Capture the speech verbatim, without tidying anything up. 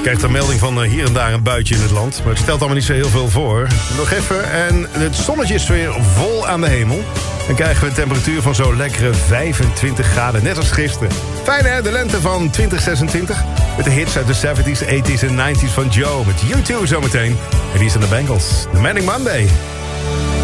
krijgt een melding van uh, hier en daar een buitje in het land. Maar het stelt allemaal niet zo heel veel voor. Nog even en het zonnetje is weer vol aan de hemel. Dan krijgen we een temperatuur van zo lekkere vijfentwintig graden, net als gisteren. Fijn hè, de lente van twintig zesentwintig. Met de hits uit de zeventies, eighties en nineties van Joe. Met U twee zometeen. En die zijn de Bengals. The Manic Monday.